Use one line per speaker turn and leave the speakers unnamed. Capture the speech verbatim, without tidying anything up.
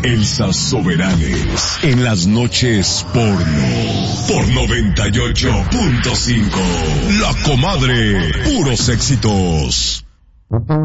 Elsa Soberanes en las noches porno por noventa y ocho punto cinco. La Comadre, puros éxitos.